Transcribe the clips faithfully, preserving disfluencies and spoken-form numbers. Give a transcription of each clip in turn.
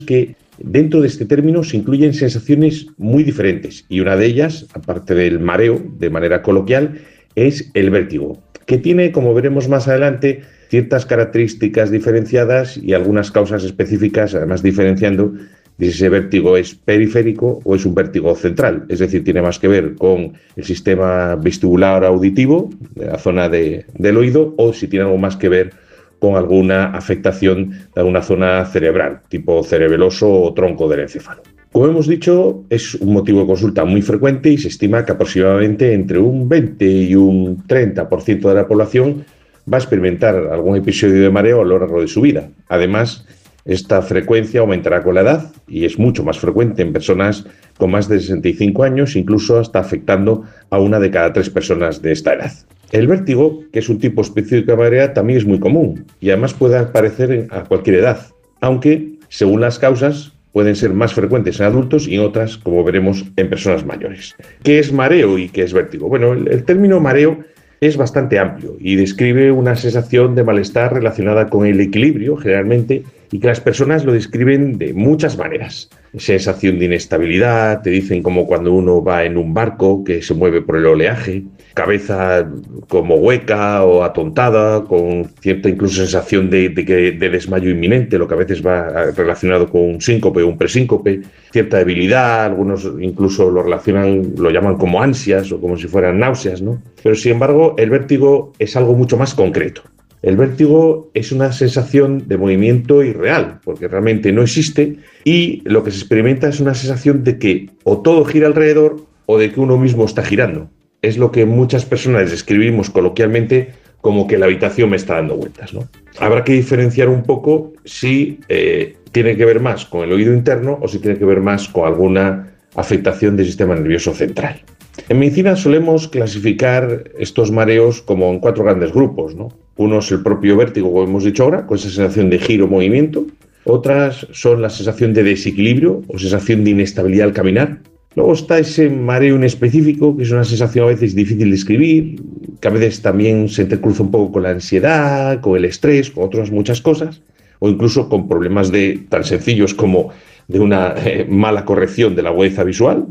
que dentro de este término se incluyen sensaciones muy diferentes y una de ellas, aparte del mareo, de manera coloquial, es el vértigo, que tiene, como veremos más adelante, ciertas características diferenciadas y algunas causas específicas, además diferenciando si ese vértigo es periférico o es un vértigo central, es decir, tiene más que ver con el sistema vestibular auditivo, de la zona de, del oído, o si tiene algo más que ver con alguna afectación de alguna zona cerebral, tipo cerebeloso o tronco del encéfalo. Como hemos dicho, es un motivo de consulta muy frecuente y se estima que aproximadamente entre un veinte y un treinta por ciento de la población va a experimentar algún episodio de mareo a lo largo de su vida. Además, esta frecuencia aumentará con la edad y es mucho más frecuente en personas con más de sesenta y cinco años, incluso hasta afectando a una de cada tres personas de esta edad. El vértigo, que es un tipo específico de mareo, también es muy común y además puede aparecer a cualquier edad, aunque, según las causas, pueden ser más frecuentes en adultos y en otras, como veremos, en personas mayores. ¿Qué es mareo y qué es vértigo? Bueno, el, el término mareo es bastante amplio y describe una sensación de malestar relacionada con el equilibrio, generalmente, y que las personas lo describen de muchas maneras. Sensación de inestabilidad, te dicen como cuando uno va en un barco que se mueve por el oleaje, cabeza como hueca o atontada, con cierta incluso sensación de, de, de desmayo inminente, lo que a veces va relacionado con un síncope o un presíncope, cierta debilidad, algunos incluso lo relacionan, lo llaman como ansias o como si fueran náuseas, ¿no? Pero sin embargo, el vértigo es algo mucho más concreto. El vértigo es una sensación de movimiento irreal, porque realmente no existe, y lo que se experimenta es una sensación de que o todo gira alrededor o de que uno mismo está girando. Es lo que muchas personas describimos coloquialmente como que la habitación me está dando vueltas, ¿no? Habrá que diferenciar un poco si eh, tiene que ver más con el oído interno o si tiene que ver más con alguna afectación del sistema nervioso central. En medicina solemos clasificar estos mareos como en cuatro grandes grupos, ¿no? Uno es el propio vértigo, como hemos dicho ahora, con esa sensación de giro-movimiento. Otras son la sensación de desequilibrio o sensación de inestabilidad al caminar. Luego está ese mareo inespecífico, que es una sensación a veces difícil de describir, que a veces también se intercruza un poco con la ansiedad, con el estrés, con otras muchas cosas, o incluso con problemas de, tan sencillos como de una eh, mala corrección de la agudeza visual.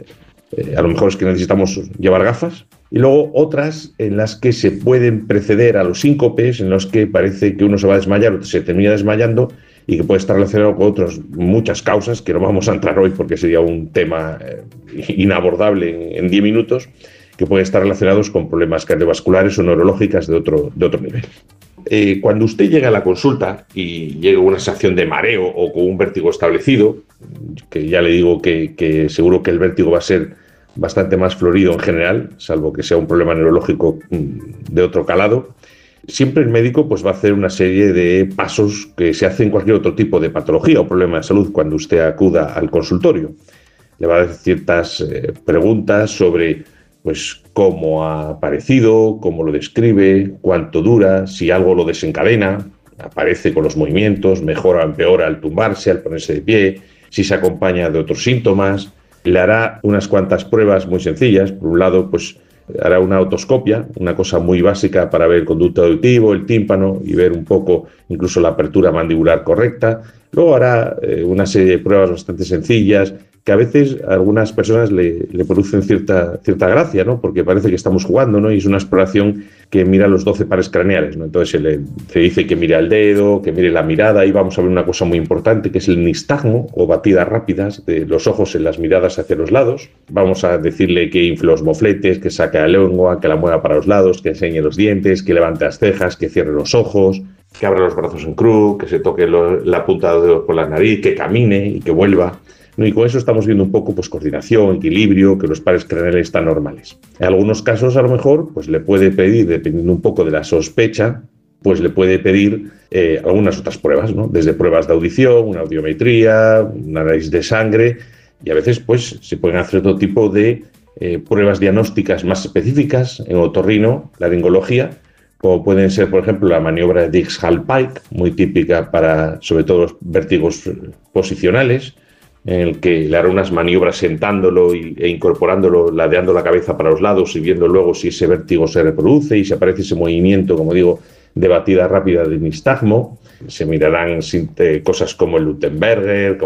Eh, a lo mejor es que necesitamos llevar gafas. Y luego otras en las que se pueden preceder a los síncopes, en los que parece que uno se va a desmayar o se termina desmayando y que puede estar relacionado con otras muchas causas que no vamos a entrar hoy porque sería un tema eh, inabordable en diez minutos, que pueden estar relacionados con problemas cardiovasculares o neurológicas de otro, de otro nivel. Eh, cuando usted llega a la consulta y llega con una sensación de mareo o con un vértigo establecido, que ya le digo que, que seguro que el vértigo va a ser bastante más florido en general, salvo que sea un problema neurológico de otro calado, siempre el médico pues, va a hacer una serie de pasos que se hacen en cualquier otro tipo de patología o problema de salud cuando usted acuda al consultorio. Le va a hacer ciertas eh, preguntas sobre pues, cómo ha aparecido, cómo lo describe, cuánto dura, si algo lo desencadena, aparece con los movimientos, mejora o empeora al tumbarse, al ponerse de pie, si se acompaña de otros síntomas. Le hará unas cuantas pruebas muy sencillas. Por un lado, pues hará una otoscopia, una cosa muy básica para ver el conducto auditivo, el tímpano y ver un poco incluso la apertura mandibular correcta. Luego hará eh, una serie de pruebas bastante sencillas que a veces a algunas personas le, le producen cierta, cierta gracia, ¿no? Porque parece que estamos jugando, ¿no? Y es una exploración que mira los doce pares craneales, ¿no? Entonces se le se dice que mire el dedo, que mire la mirada, y vamos a ver una cosa muy importante que es el nistagmo o batidas rápidas de los ojos en las miradas hacia los lados. Vamos a decirle que infle los mofletes, que saque la lengua, que la mueva para los lados, que enseñe los dientes, que levante las cejas, que cierre los ojos, que abra los brazos en cruz, que se toque lo, la punta de los dedos por la nariz, que camine y que vuelva. ¿No? Y con eso estamos viendo un poco pues, coordinación, equilibrio, que los pares craneales están normales. En algunos casos, a lo mejor, pues le puede pedir, dependiendo un poco de la sospecha, pues le puede pedir eh, algunas otras pruebas, ¿no? Desde pruebas de audición, una audiometría, un análisis de sangre, y a veces pues se pueden hacer otro tipo de eh, pruebas diagnósticas más específicas en otorrino, laringología, como pueden ser, por ejemplo, la maniobra de Dix-Hallpike, muy típica para, sobre todo, los vértigos posicionales, en el que le hará unas maniobras sentándolo e incorporándolo, ladeando la cabeza para los lados y viendo luego si ese vértigo se reproduce y si aparece ese movimiento, como digo, de batida rápida de nistagmo. Se mirarán cosas como el Luttenberger,